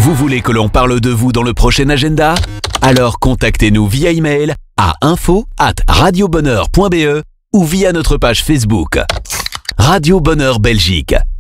Vous voulez que l'on parle de vous dans le prochain agenda? Alors contactez-nous via email à info@radiobonheur.be ou via notre page Facebook. Radio Bonheur Belgique.